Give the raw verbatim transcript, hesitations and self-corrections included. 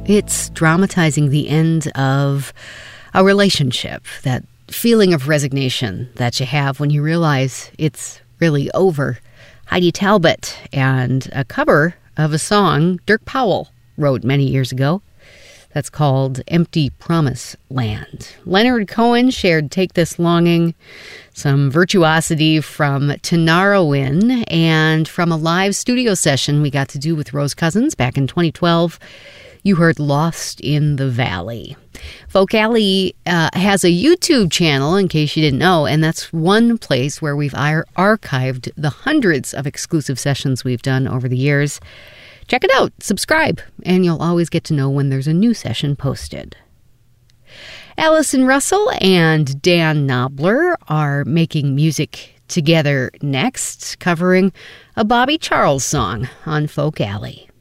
It's dramatizing the end of a relationship, that feeling of resignation that you have when you realize it's really over. Heidi Talbot, and a cover of a song Dirk Powell wrote many years ago. That's called Empty Promise Land. Leonard Cohen shared Take This Longing, some virtuosity from Tanara Wynn, and from a live studio session we got to do with Rose Cousins back in twenty twelve. You heard Lost in the Valley. Folk Alley uh, has a YouTube channel, in case you didn't know, and that's one place where we've ar- archived the hundreds of exclusive sessions we've done over the years. Check it out, subscribe, and you'll always get to know when there's a new session posted. Allison Russell and Dan Knobler are making music together next, covering a Bobby Charles song on Folk Alley.